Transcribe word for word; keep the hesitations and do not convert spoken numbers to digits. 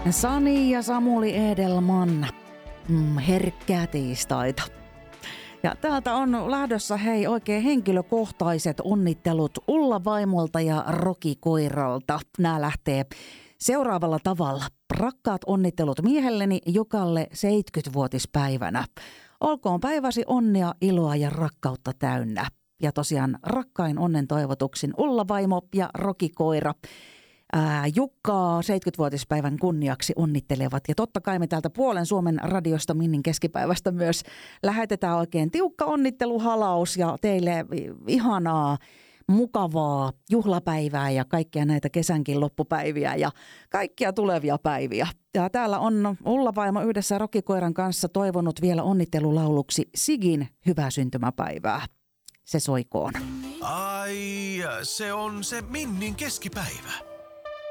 Sani ja Samuli Edelman. Mm, herkkää tiistaita. Ja täältä on lähdössä hei oikein henkilökohtaiset onnittelut Ulla vaimolta ja Roki koiralta. Nämä lähtee seuraavalla tavalla. Rakkaat onnittelut miehelleni Jukalle seitsemänkymmenvuotispäivänä. Olkoon päiväsi onnea, iloa ja rakkautta täynnä. Ja tosiaan rakkain onnen toivotuksin Ulla vaimo ja Roki koira. Ää, Jukkaa seitsemänkymmenvuotispäivän kunniaksi onnittelevat. Ja totta kai me täältä puolen Suomen radiosta Minnin keskipäivästä myös lähetetään oikein tiukka onnitteluhalaus ja teille ihanaa, mukavaa juhlapäivää ja kaikkia näitä kesänkin loppupäiviä ja kaikkia tulevia päiviä. Ja täällä on Ulla vaimo yhdessä Roki-koiran kanssa toivonut vielä onnittelulauluksi Sigin hyvää syntymäpäivää. Se soikoon. Ai, se on se Minnin keskipäivä.